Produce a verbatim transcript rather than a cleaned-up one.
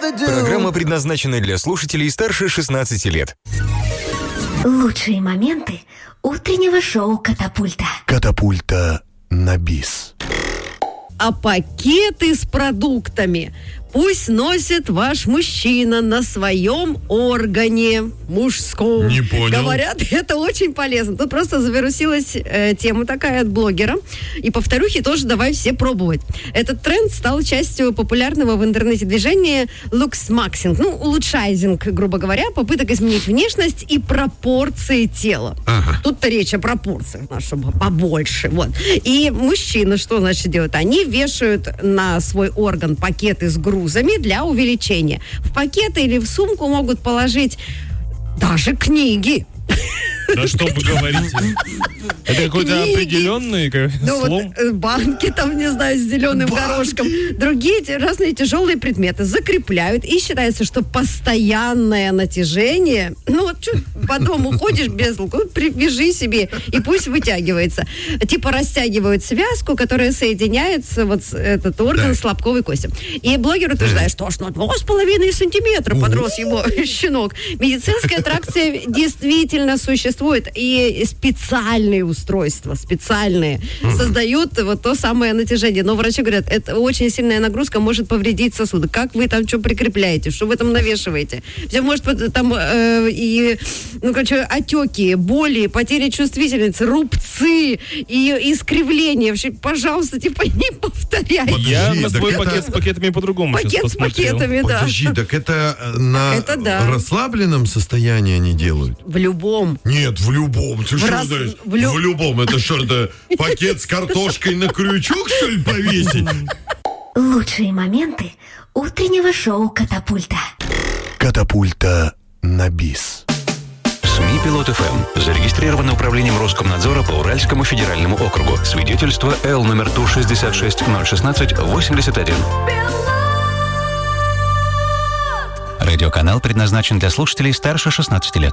Программа предназначена для слушателей старше шестнадцати лет. Лучшие моменты утреннего шоу «Катапульта». Катапульта на бис. А пакеты с продуктами пусть носит ваш мужчина на своем органе мужском. Не понял. Говорят, это очень полезно. Тут просто завирусилась э, тема такая от блогера. И повторюхи тоже давай все пробовать. Этот тренд стал частью популярного в интернете движения луксмаксинг. Ну, улучшайзинг, грубо говоря, попыток изменить внешность и пропорции тела. Ага. Тут-то речь о пропорциях, ну, чтобы побольше. Вот. И мужчины что, значит, делают? Они вешают на свой орган пакеты с грузом для увеличения. В пакеты или в сумку могут положить даже книги. Да что вы говорите? Это какой-то Книги. определенный как, Ну слом? вот э, банки там, не знаю, с зеленым горошком. Другие те- разные тяжелые предметы закрепляют. И считается, что постоянное натяжение, ну вот чуть по дому ходишь без лука, вот привяжи себе, и пусть вытягивается. Типа растягивают связку, которая соединяется, вот с- этот орган Да. с лобковой костью. И блогер утверждает, что аж на два с половиной сантиметра подрос его щенок. Медицинская аттракция действительно существует. И специальные устройства, специальные, создают вот то самое натяжение. Но врачи говорят, это очень сильная нагрузка может повредить сосуды. Как вы там что прикрепляете, что вы там навешиваете? Все может быть, там э, и, ну, короче, отеки, боли, потеря чувствительности, рубцы и искривления. Вообще, пожалуйста, типа не повторяйте. Я Подожди, на так свой это- пакет с пакетами по-другому сейчас Пакет с посмотрел. пакетами, да. Подожди, так это э, на Это да. расслабленном состоянии они делают? В любом. Нет, в любом. Ты В что раз- знаешь? в лю- В любом. Это что, это пакет с картошкой на крючок, что ли, повесить? Лучшие моменты утреннего шоу «Катапульта». Катапульта на бис. СМИ «Пилот эф эм» зарегистрировано управлением Роскомнадзора по Уральскому федеральному округу. Свидетельство Л номер Ту шестьдесят шесть ноль шестнадцать восемьдесят один. Радиоканал предназначен для слушателей старше шестнадцати лет.